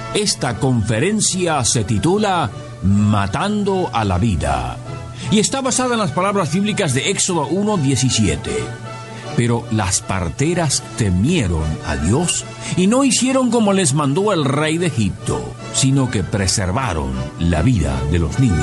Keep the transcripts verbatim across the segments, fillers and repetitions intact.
Esta conferencia se titula Matando a la Vida y está basada en las palabras bíblicas de Éxodo uno diecisiete. Pero las parteras temieron a Dios y no hicieron como les mandó el rey de Egipto, sino que preservaron la vida de los niños.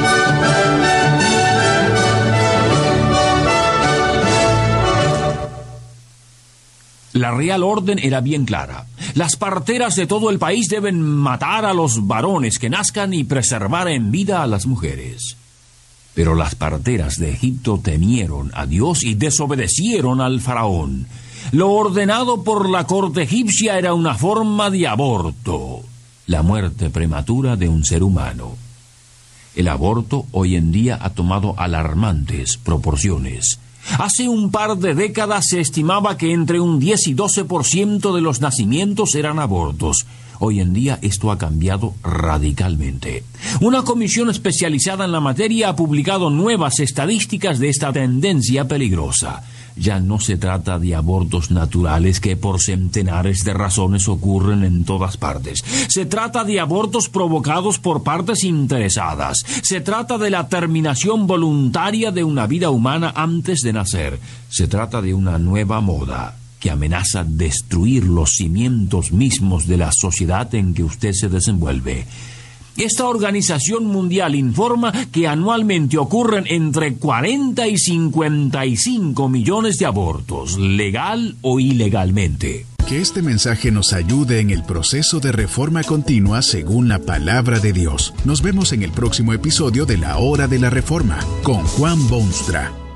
La real orden era bien clara. Las parteras de todo el país deben matar a los varones que nazcan y preservar en vida a las mujeres. Pero las parteras de Egipto temieron a Dios y desobedecieron al faraón. Lo ordenado por la corte egipcia era una forma de aborto, la muerte prematura de un ser humano. El aborto hoy en día ha tomado alarmantes proporciones. Hace un par de décadas se estimaba que entre un diez y doce por ciento de los nacimientos eran abortos. Hoy en día esto ha cambiado radicalmente. Una comisión especializada en la materia ha publicado nuevas estadísticas de esta tendencia peligrosa. Ya no se trata de abortos naturales que por centenares de razones ocurren en todas partes. Se trata de abortos provocados por partes interesadas. Se trata de la terminación voluntaria de una vida humana antes de nacer. Se trata de una nueva moda que amenaza destruir los cimientos mismos de la sociedad en que usted se desenvuelve. Esta organización mundial informa que anualmente ocurren entre cuarenta y cincuenta y cinco millones de abortos, legal o ilegalmente. Que este mensaje nos ayude en el proceso de reforma continua según la palabra de Dios. Nos vemos en el próximo episodio de La Hora de la Reforma con Juan Boonstra.